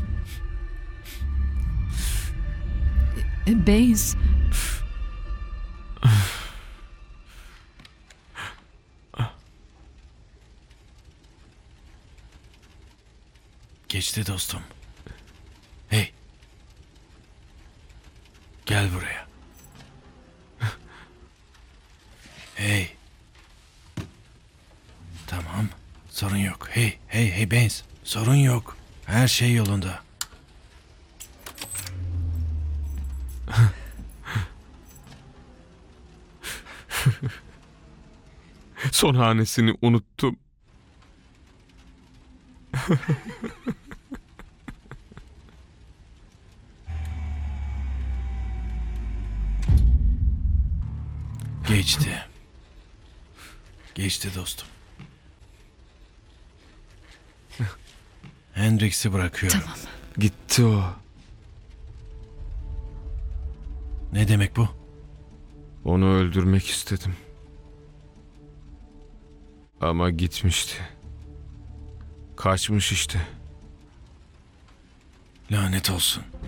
Baines, Geçti dostum. Hey. Gel buraya. Hey. Tamam. Sorun yok. Hey Baines. Sorun yok. Her şey yolunda. Son hanesini unuttum. Geçti. Geçti dostum. Hendrix'i bırakıyorum. tamam. Gitti o. Ne demek bu? Onu öldürmek istedim. Ama gitmişti. Kaçmış işte. Lanet olsun.